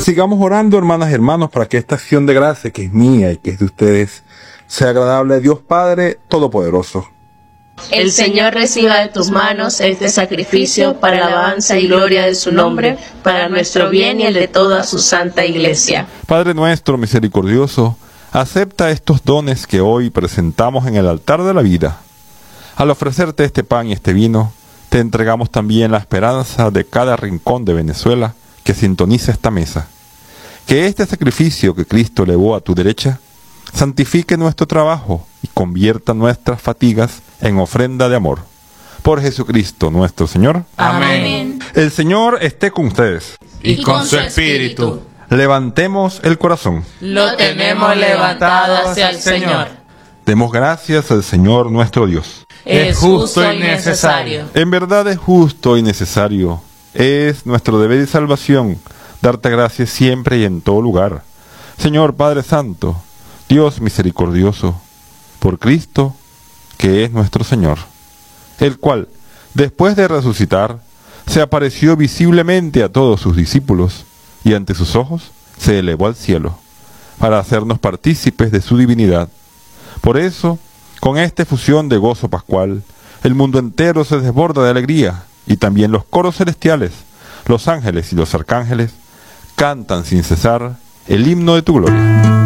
Sigamos orando, hermanas y hermanos, para que esta acción de gracia, que es mía y que es de ustedes, sea agradable a Dios Padre Todopoderoso. El Señor reciba de tus manos este sacrificio para la alabanza y gloria de su nombre, para nuestro bien y el de toda su santa Iglesia. Padre nuestro misericordioso, acepta estos dones que hoy presentamos en el altar de la vida. Al ofrecerte este pan y este vino, te entregamos también la esperanza de cada rincón de Venezuela que sintoniza esta mesa. Que este sacrificio que Cristo elevó a tu derecha santifique nuestro trabajo y convierta nuestras fatigas en ofrenda de amor. Por Jesucristo nuestro Señor. Amén. El Señor esté con ustedes. Y con su espíritu. Levantemos el corazón. Lo tenemos levantado hacia el Señor. Demos gracias al Señor nuestro Dios. Es justo y necesario. En verdad es justo y necesario. Es nuestro deber y salvación darte gracias siempre y en todo lugar. Señor Padre Santo, Dios misericordioso, por Cristo, que es nuestro Señor, el cual, después de resucitar, se apareció visiblemente a todos sus discípulos, y ante sus ojos se elevó al cielo, para hacernos partícipes de su divinidad. Por eso, con esta efusión de gozo pascual, el mundo entero se desborda de alegría, y también los coros celestiales, los ángeles y los arcángeles, cantan sin cesar el himno de tu gloria.